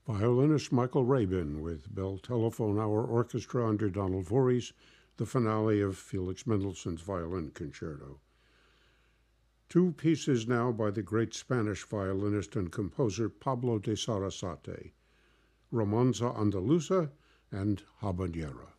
Violinist Michael Rabin with Bell Telephone Hour Orchestra under Donald Voorhees, the finale of Felix Mendelssohn's Violin Concerto. Two pieces now by the great Spanish violinist and composer Pablo de Sarasate, Romanza Andaluza and Habanera.